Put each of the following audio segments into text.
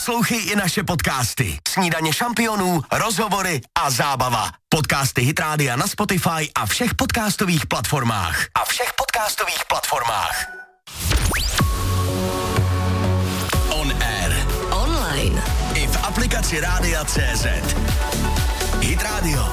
Poslouchej i naše podcasty. Snídaně šampionů, rozhovory a zábava. Podcasty Hit Rádia na Spotify a všech podcastových platformách. On air. Online. I v aplikaci Rádia.cz. Hit Radio.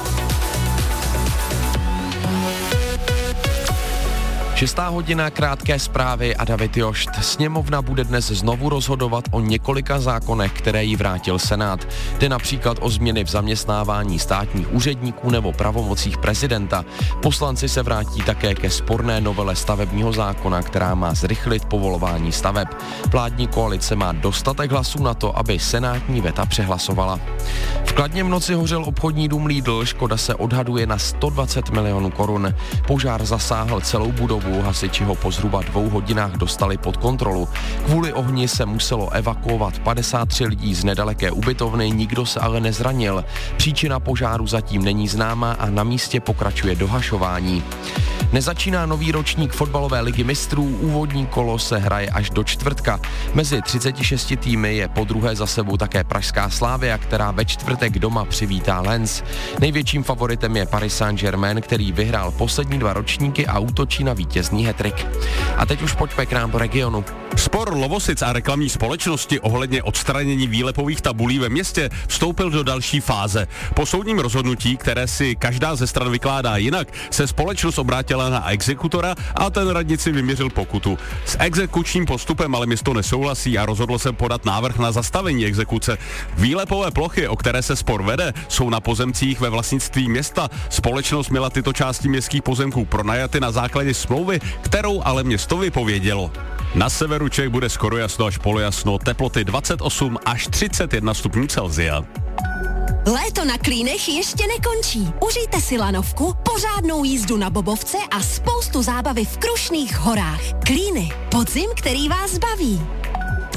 6. hodina, krátké zprávy a David Jošt. Sněmovna bude dnes znovu rozhodovat o několika zákonech, které jí vrátil Senát. Jde například o změny v zaměstnávání státních úředníků nebo pravomocích prezidenta. Poslanci se vrátí také ke sporné novele stavebního zákona, která má zrychlit povolování staveb. Vládní koalice má dostatek hlasů na to, aby senátní veta přehlasovala. V Kladně v noci hořel obchodní dům Lidl, škoda se odhaduje na 120 milionů korun. Požár zasáhl celou budovu, hasiči ho po zhruba 2 hodinách dostali pod kontrolu. Kvůli ohni se muselo evakuovat 53 lidí z nedaleké ubytovny, nikdo se ale nezranil. Příčina požáru zatím není známá a na místě pokračuje dohašování. Nezačíná nový ročník fotbalové ligy mistrů, úvodní kolo se hraje až do čtvrtka. Mezi 36 týmy je podruhé za sebou také pražská Slavia, která ve čtvrtek doma přivítá Lens. Největším favoritem je Paris Saint-Germain, který vyhrál poslední 2 ročníky a útočí na vítězný hat-trick. A teď už pojďme k nám do regionu. Spor Lovosic a reklamní společnosti ohledně odstranění výlepových tabulí ve městě vstoupil do další fáze. Po soudním rozhodnutí, které si každá ze stran vykládá jinak, se společnost obrátila na exekutora a ten radnici vyměřil pokutu. S exekučním postupem ale město nesouhlasí a rozhodlo se podat návrh na zastavení exekuce. Výlepové plochy, o které se spor vede, jsou na pozemcích ve vlastnictví města. Společnost měla tyto části městských pozemků pronajaty na základě smlouvy, kterou ale město vypovědělo. Na severu Čech bude skoro jasno až polojasno, teploty 28 až 31 stupňů Celsia. Léto na Klínech ještě nekončí. Užijte si lanovku, pořádnou jízdu na bobovce a spoustu zábavy v Krušných horách. Klíny, podzim, který vás baví.